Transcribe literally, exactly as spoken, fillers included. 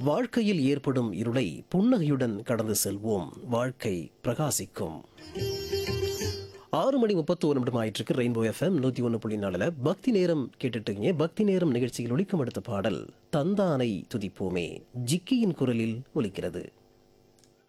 வாழ்க்கையில் ஏற்படும் இருளை புன்னகையுடன் கடந்து செல்வோம், வாழ்க்கை பிரகாசிக்கும். ஆறு மணி முப்பத்தி ஒரு நிமிடம் ஆயிட்டு இருக்கு. ரெயின்போ எஃப்எம் நூத்தி ஒன்று புள்ளி நாலுல பக்தி நேரம் கேட்டுட்டு இருக்கீங்க. பக்தி நேரம் நிகழ்ச்சியில் ஒலிக்கும் அடுத்த பாடல் தந்தானை துதிப்போமே ஜிக்கியின் குரலில் ஒலிக்கிறது.